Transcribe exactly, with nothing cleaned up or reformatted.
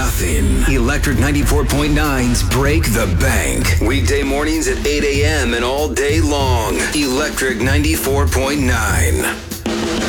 nothing. Electric ninety-four point nine's Break the Bank. Weekday mornings at eight a.m. and all day long. Electric ninety-four point nine.